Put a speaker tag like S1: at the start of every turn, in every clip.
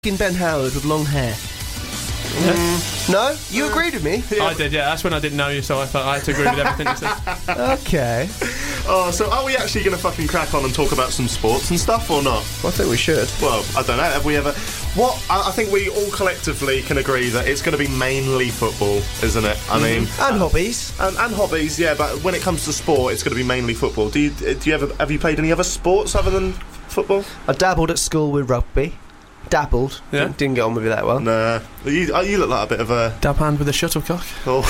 S1: Ben Howard with long hair. No? You agreed with me?
S2: I did, yeah. That's when I didn't know you, so I thought I had to agree with everything you said.
S1: Okay.
S3: Oh, so are we actually going to fucking crack on and talk about some sports and stuff, or not?
S1: I think we should.
S3: Well, I don't know. Have we ever... I think we all collectively can agree that it's going to be mainly football, isn't it? I mean...
S1: And hobbies.
S3: And hobbies, yeah, but when it comes to sport, it's going to be mainly football. Do you have you played any other sports other than football?
S1: I dabbled at school with rugby. Dabbled.
S2: Yeah.
S1: Didn't get on with it that well.
S3: Nah. You look like a bit of a...
S2: Dab hand with a shuttlecock.
S3: Oh.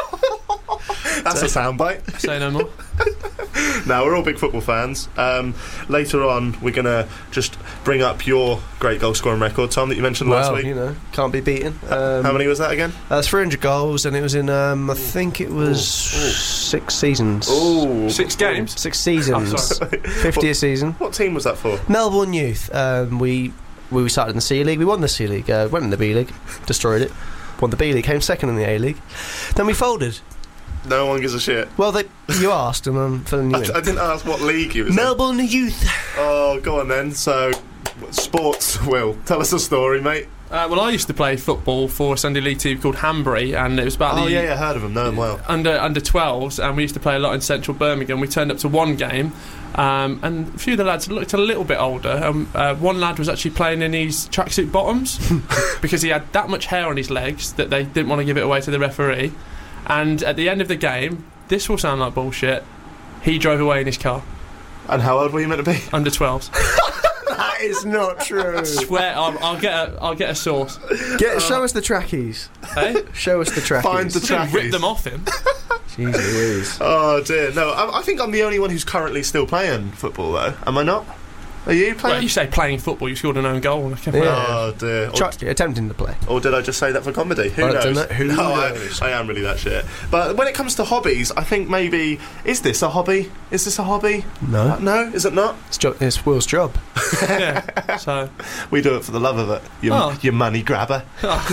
S3: That's a soundbite.
S2: Say no more.
S3: Now, we're all big football fans. Later on, we're going to just bring up your great goal scoring record, Tom, that you mentioned last week.
S1: You know, can't be beaten.
S3: How many was that again?
S1: 300 goals, and it was in, I think it was 6 seasons.
S3: Ooh.
S2: 6 games?
S1: 6 seasons.
S3: Oh, sorry.
S1: 50 a season.
S3: What team was that for?
S1: Melbourne Youth. We started in the C League. We won the C League. Went in the B League. Destroyed it. Won the B League. Came second in the A League. Then we folded.
S3: No one gives a shit.
S1: Well, you asked, and I'm filling you in.
S3: I didn't ask what league you was
S1: Melbourne Youth.
S3: Oh, go on then. So, sports, Will. Tell us a story, mate.
S2: Well, I used to play football for a Sunday League team called Hanbury, and it was about
S3: I heard of them. Know them well.
S2: Under 12s, and we used to play a lot in central Birmingham. We turned up to one game, and a few of the lads looked a little bit older. One lad was actually playing in his tracksuit bottoms because he had that much hair on his legs that they didn't want to give it away to the referee. And at the end of the game, this will sound like bullshit, he drove away in his car.
S3: And how old were you meant to be?
S2: Under 12s.
S1: That is not true.
S2: Swear, I'll get a source.
S1: Show us the trackies.
S2: Hey?
S1: Show us the trackies.
S3: Find the trackies.
S2: Rip them off him.
S1: Jeez Louise.
S3: Oh dear. No, I think I'm the only one who's currently still playing football, though. Am I not? Are you playing?
S2: Well, you say playing football, you scored an own goal.
S1: Yeah.
S3: Oh dear.
S1: Attempting to play.
S3: Or did I just say that for comedy? Who knows?
S1: Who knows?
S3: I am really that shit. But when it comes to hobbies, I think maybe... Is this a hobby?
S1: No.
S3: No? Is it not?
S1: It's Will's job.
S2: Yeah. So
S3: we do it for the love of it. You money grabber.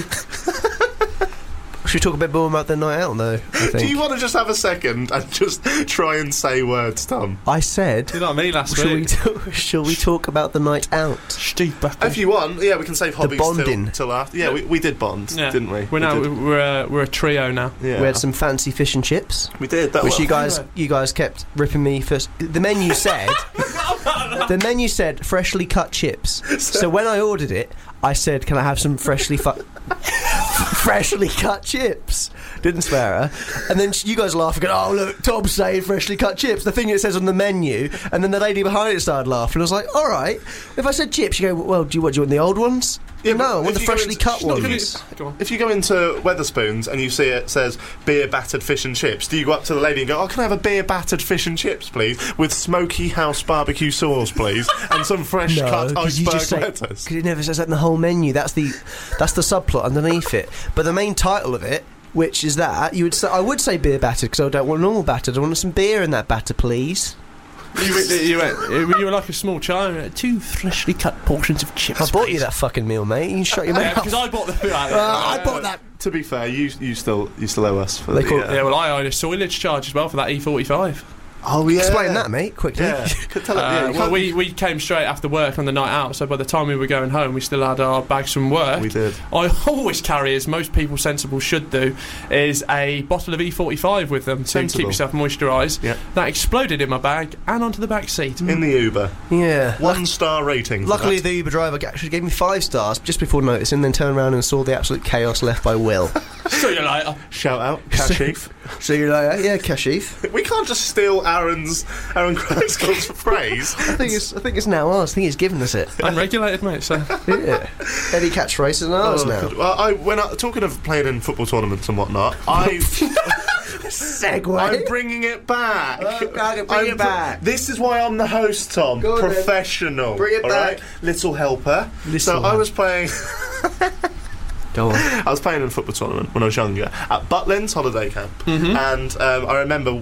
S1: Should we talk a bit more about the night out, though? I think.
S3: Do you want to just have a second and just try and say words, Tom?
S1: I said...
S2: You know what I mean last week?
S1: Shall we talk about the night out?
S2: Steve Buckle.
S3: If you want, yeah, we can save hobbies
S1: bonding.
S3: till after. Yeah, we did bond, didn't we?
S2: We're a trio now.
S3: Yeah.
S1: We had some fancy fish and chips.
S3: We did.
S1: You guys kept ripping me first. The menu said freshly cut chips. So when I ordered it, I said, "Can I have some freshly cut chips?" Didn't swear her. And then you guys laugh and go, "Oh look, Tom's saying freshly cut chips." The thing it says on the menu, and then the lady behind it started laughing. I was like, "All right." If I said chips, you go, "Well, do you want the old ones?"
S3: Yeah,
S1: no, I want the freshly cut ones.
S3: If you go into Wetherspoons and you see it says beer battered fish and chips, do you go up to the lady and go, "Oh, can I have a beer battered fish and chips, please, with smoky house barbecue sauce, please, and some fresh cut iceberg lettuce"?
S1: Because it never says that in the whole menu. That's the subplot underneath it. But the main title of it, which is that, I would say beer battered because I don't want normal battered. I want some beer in that batter, please.
S2: You were like a small child. 2 freshly cut portions of chips.
S1: I bought you that fucking meal, mate. You can shut your mouth.
S2: Because I bought the.
S1: I bought that.
S3: To be fair, you still owe us for the.
S2: Yeah, well, I owed a soilage charge as well for that E45.
S3: Oh yeah.
S1: Explain that, mate, quickly.
S3: Yeah.
S2: Well, we came straight after work on the night out, so by the time we were going home, we still had our bags from work.
S3: We did.
S2: I always carry, as most people sensible should do, is a bottle of E45 with them to keep yourself moisturised.
S3: Yeah.
S2: That exploded in my bag and onto the back seat.
S3: In the Uber.
S1: Yeah.
S3: 1-star rating.
S1: Luckily, the Uber driver actually gave me 5 stars just before noticing, then turned around and saw the absolute chaos left by Will.
S2: See you later.
S3: Shout out, Kashif.
S1: See you later. Yeah, Kashif.
S3: We can't just steal Aaron Cranscott's phrase.
S1: I think it's now ours. I think he's given us it.
S2: Unregulated, mate. So
S1: yeah, any catchphrases are ours now.
S3: Well, talking of playing in football tournaments and whatnot,
S1: segue.
S3: I'm bringing it back.
S1: Bring it back.
S3: This is why I'm the host, Tom.
S1: Go on,
S3: professional.
S1: Bring it back.
S3: Right? Little helper. I was playing.
S1: Go on.
S3: I was playing in a football tournament when I was younger at Butlins holiday camp, and I remember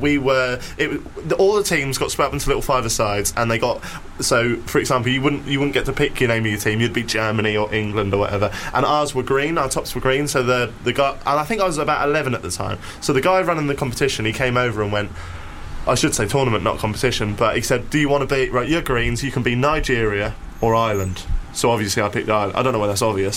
S3: all the teams got split up into little 5-a-sides, and they got, so for example, you wouldn't get to pick your name of your team. You'd be Germany or England or whatever, and ours were green. Our tops were green. So the guy, and I think I was about 11 at the time. So the guy running the competition, he came over and went, I should say tournament, not competition, but he said, "Do you want to be right? You're greens. You can be Nigeria or Ireland." So obviously I picked Ireland. I don't know whether that's obvious.